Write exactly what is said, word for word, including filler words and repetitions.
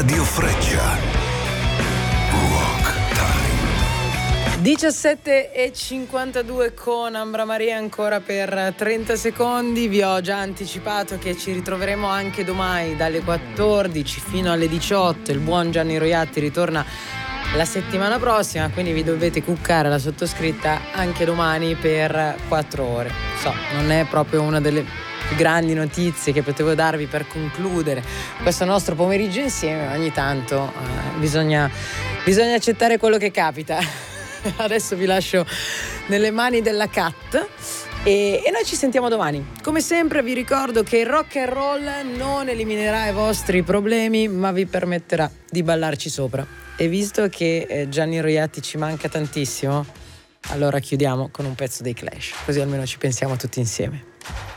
Radio Freccia. Rock Time. diciassette e cinquantadue con Ambra Maria ancora per trenta secondi. Vi ho già anticipato che ci ritroveremo anche domani dalle quattordici fino alle diciotto. Il buon Gianni Roiatti ritorna la settimana prossima, quindi vi dovete cuccare la sottoscritta anche domani per quattro ore. So, non è proprio una delle più grandi notizie che potevo darvi per concludere questo nostro pomeriggio insieme, ogni tanto eh, bisogna, bisogna accettare quello che capita. Adesso vi lascio nelle mani della Cat e, e noi ci sentiamo domani. Come sempre vi ricordo che il rock and roll non eliminerà i vostri problemi, ma vi permetterà di ballarci sopra. E visto che eh, Gianni Roiatti ci manca tantissimo, allora chiudiamo con un pezzo dei Clash, così almeno ci pensiamo tutti insieme.